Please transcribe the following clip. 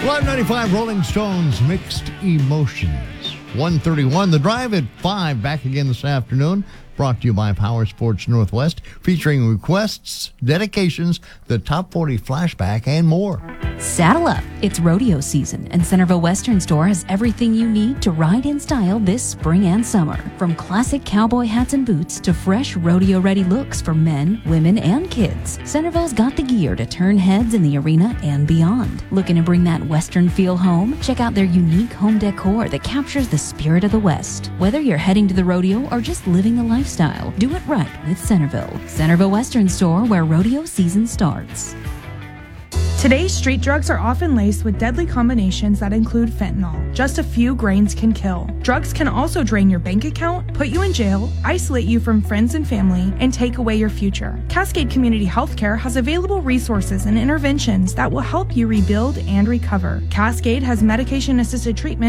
Live 95 Rolling Stones Mixed Emotions. 1:31. The Drive at 5 back again this afternoon. Brought to you by Power Sports Northwest, featuring requests, dedications, the Top 40 flashback, and more. Saddle up. It's rodeo season, and Centerville Western Store has everything you need to ride in style this spring and summer. From classic cowboy hats and boots to fresh rodeo-ready looks for men, women, and kids, Centerville's got the gear to turn heads in the arena and beyond. Looking to bring that Western feel home? Check out their unique home decor that captures the spirit of the West. Whether you're heading to the rodeo or just living the lifestyle, do it right with Centerville. Centerville Western Store, where rodeo season starts. Today's street drugs are often laced with deadly combinations that include fentanyl. Just a few grains can kill. Drugs can also drain your bank account, put you in jail, isolate you from friends and family, and take away your future. Cascade Community Healthcare has available resources and interventions that will help you rebuild and recover. Cascade has medication-assisted treatment